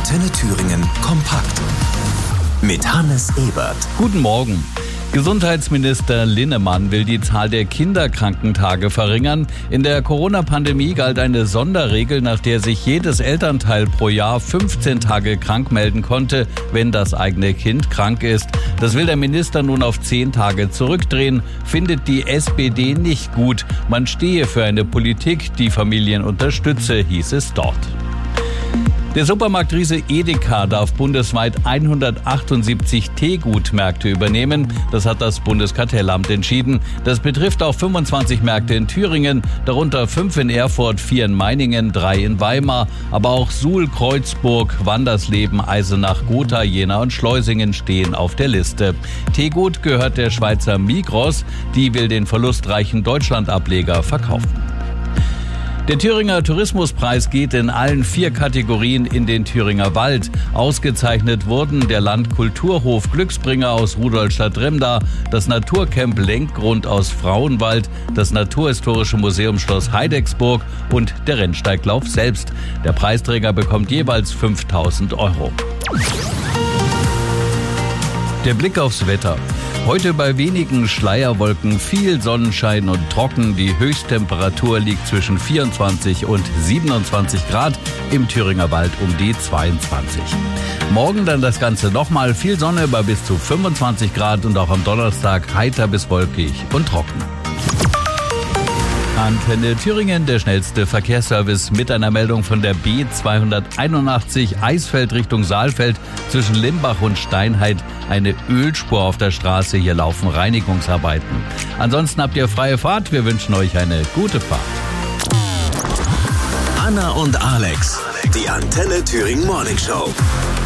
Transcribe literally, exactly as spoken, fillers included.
Antenne Thüringen kompakt. Mit Hannes Ebert. Guten Morgen. Gesundheitsminister Linnemann will die Zahl der Kinderkrankentage verringern. In der Corona-Pandemie galt eine Sonderregel, nach der sich jedes Elternteil pro Jahr fünfzehn Tage krank melden konnte, wenn das eigene Kind krank ist. Das will der Minister nun auf zehn Tage zurückdrehen, findet die S P D nicht gut. Man stehe für eine Politik, die Familien unterstütze, hieß es dort. Der Supermarktriese Edeka darf bundesweit hundertachtundsiebzig Teegutmärkte übernehmen. Das hat das Bundeskartellamt entschieden. Das betrifft auch fünfundzwanzig Märkte in Thüringen, darunter fünf in Erfurt, vier in Meiningen, drei in Weimar. Aber auch Suhl, Kreuzburg, Wandersleben, Eisenach, Gotha, Jena und Schleusingen stehen auf der Liste. Teegut gehört der Schweizer Migros. Die will den verlustreichen Deutschlandableger verkaufen. Der Thüringer Tourismuspreis geht in allen vier Kategorien in den Thüringer Wald. Ausgezeichnet wurden der Landkulturhof Glücksbringer aus Rudolstadt-Dremda, das Naturcamp Lenkgrund aus Frauenwald, das Naturhistorische Museum Schloss Heidecksburg und der Rennsteiglauf selbst. Der Preisträger bekommt jeweils fünftausend Euro. Der Blick aufs Wetter. Heute bei wenigen Schleierwolken, viel Sonnenschein und trocken. Die Höchsttemperatur liegt zwischen vierundzwanzig und siebenundzwanzig Grad, im Thüringer Wald um die zweiundzwanzig. Morgen dann das Ganze nochmal, viel Sonne bei bis zu fünfundzwanzig Grad und auch am Donnerstag heiter bis wolkig und trocken. Antenne Thüringen, der schnellste Verkehrsservice mit einer Meldung von der B zweihunderteinundachtzig Eisfeld Richtung Saalfeld zwischen Limbach und Steinheit. Eine Ölspur auf der Straße, hier laufen Reinigungsarbeiten. Ansonsten habt ihr freie Fahrt, wir wünschen euch eine gute Fahrt. Anna und Alex, die Antenne Thüringen Morning Show.